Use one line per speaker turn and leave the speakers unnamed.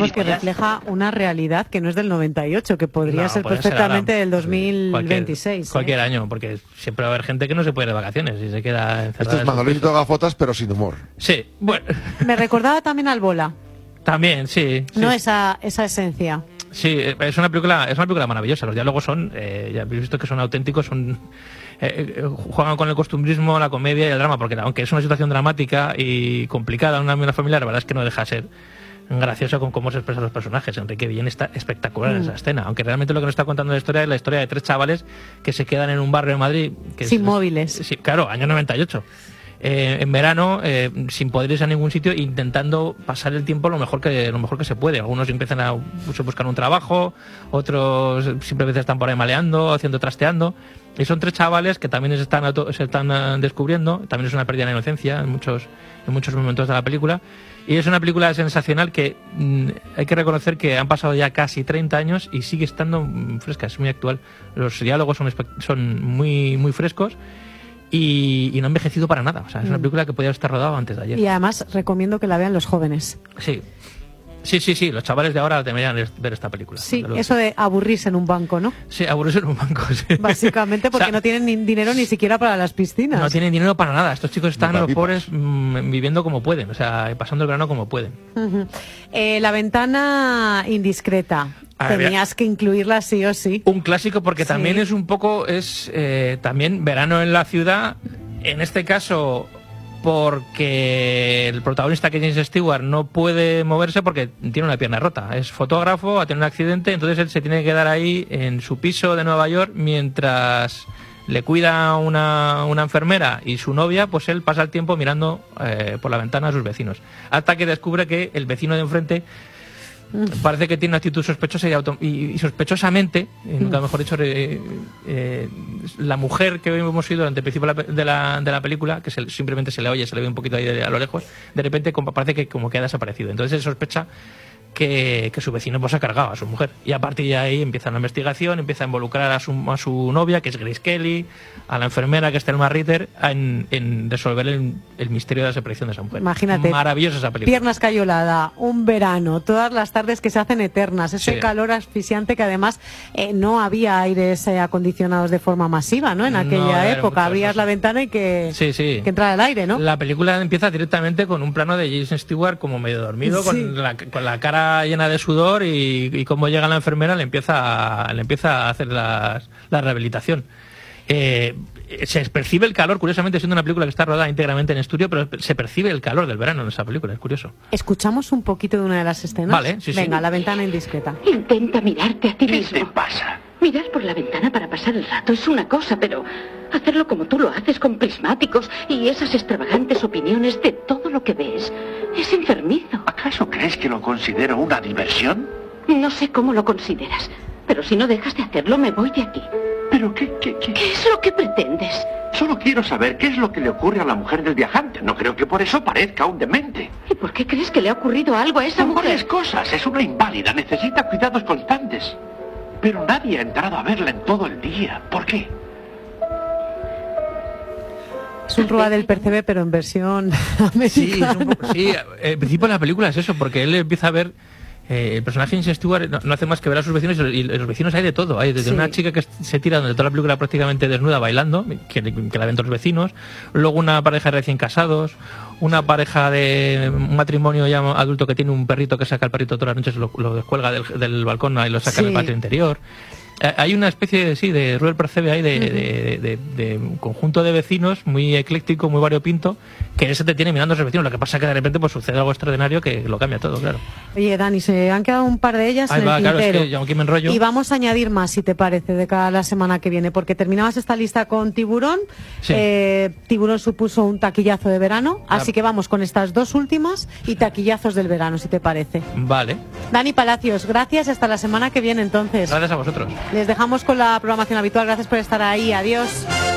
decimos que refleja una realidad que no es del 98, que podría ser perfectamente del 2026.
Cualquier año, porque siempre va a haber gente que no se puede ir de vacaciones y se queda encerrada.
Esto es Manolito Gafotas, pero sin humor.
Sí, bueno.
Me recordaba también al Bola.
También, sí.
No esa esencia.
Sí, es una película maravillosa. Los diálogos son, ya habéis visto que son auténticos, juegan con el costumbrismo, la comedia y el drama, porque aunque es una situación dramática y complicada en una familia, la verdad es que no deja de ser gracioso con cómo se expresan los personajes. Enrique Villén está espectacular en esa escena, aunque realmente lo que nos está contando la historia es la historia de 3 chavales que se quedan en un barrio de Madrid
sin móviles.
Sí, claro, año 98. En verano, sin poder irse a ningún sitio, intentando pasar el tiempo lo mejor que se puede. Algunos empiezan a buscar un trabajo, otros simplemente están por ahí maleando, trasteando. Y son 3 chavales que también se están descubriendo. También es una pérdida de la inocencia en muchos momentos de la película. Y es una película sensacional que hay que reconocer que han pasado ya casi 30 años y sigue estando fresca, es muy actual. Los diálogos son muy, muy frescos. Y no ha envejecido para nada. O sea, es una película que podía estar rodada antes de ayer.
Y además recomiendo que la vean los jóvenes.
Sí, los chavales de ahora deberían ver esta película.
Sí, eso de aburrirse en un banco, ¿no?
Sí, aburrirse en un banco, sí.
Básicamente porque no tienen ni dinero ni siquiera para las piscinas.
No tienen dinero para nada. Estos chicos están, los pobres, viviendo como pueden, o sea, pasando el verano como pueden.
La ventana indiscreta. Tenías que incluirla sí o sí.
Un clásico porque también es un poco, también verano en la ciudad, en este caso porque el protagonista, que es James Stewart, no puede moverse porque tiene una pierna rota. Es fotógrafo, ha tenido un accidente, entonces él se tiene que quedar ahí en su piso de Nueva York mientras le cuida una enfermera y su novia, pues él pasa el tiempo mirando por la ventana a sus vecinos. Hasta que descubre que el vecino de enfrente parece que tiene una actitud sospechosa y sospechosamente, nunca mejor dicho, la mujer que hemos oído durante el principio de la película, que simplemente se le ve un poquito ahí a lo lejos, de repente parece que como que ha desaparecido. Entonces él sospecha que su vecino pues ha cargado a su mujer. Y a partir de ahí empieza una investigación, empieza a involucrar a su novia, que es Grace Kelly, a la enfermera, que es Thelma Ritter, en resolver el misterio de la desaparición de esa mujer.
Imagínate,
maravillosa esa película.
Pierna escayolada, un verano, todas las tardes que se hacen eternas, ese calor asfixiante que además no había aires acondicionados de forma masiva, ¿no? En aquella época abrías la ventana y que entrara el aire, ¿no? La película empieza directamente con un plano de James Stewart como medio dormido, con la cara llena de sudor y como llega la enfermera le empieza a hacer la rehabilitación. Se percibe el calor, curiosamente, siendo una película que está rodada íntegramente en estudio, pero se percibe el calor del verano en esa película, es curioso. ¿Escuchamos un poquito de una de las escenas? Vale, Venga, La ventana indiscreta.
Intenta mirarte a ti mismo.
¿Qué te pasa?
Mirar por la ventana para pasar el rato es una cosa, pero hacerlo como tú lo haces, con prismáticos y esas extravagantes opiniones de todo lo que ves, es enfermizo.
¿Acaso crees que lo considero una diversión?
No sé cómo lo consideras, pero si no dejas de hacerlo, me voy de aquí.
¿Pero qué
es lo que pretendes?
Solo quiero saber qué es lo que le ocurre a la mujer del viajante. No creo que por eso parezca un demente.
¿Y por qué crees que le ha ocurrido algo a esa mujer?
Varias cosas. Es una inválida. Necesita cuidados constantes. Pero nadie ha entrado a verla en todo el día. ¿Por qué?
Es un Rúa del Percebe, pero en versión americana.
El principio de la película es eso, porque él empieza a ver... el personaje de James Stewart no hace más que ver a sus vecinos y los vecinos hay de todo. Hay desde una chica que se tira durante toda la película prácticamente desnuda bailando, que la ven todos los vecinos. Luego una pareja de recién casados, una pareja de un matrimonio ya adulto que tiene un perrito que saca al perrito todas las noches, lo descuelga del balcón y lo saca en el patio interior. Hay una especie de Rúa del Percebe ahí de un conjunto de vecinos muy ecléctico, muy variopinto, que él se te tiene mirando a sus vecinos. Lo que pasa es que de repente pues sucede algo extraordinario que lo cambia todo, claro.
Oye, Dani, se han quedado un par de ellas en el tintero.
Claro, es que yo aquí me enrollo.
Y vamos a añadir más, si te parece, de cada la semana que viene, porque terminabas esta lista con Tiburón. Tiburón supuso un taquillazo de verano, así que vamos con estas dos últimas y taquillazos del verano, si te parece.
Vale.
Dani Palacios, gracias, hasta la semana que viene entonces.
Gracias a vosotros.
Les dejamos con la programación habitual, gracias por estar ahí, adiós.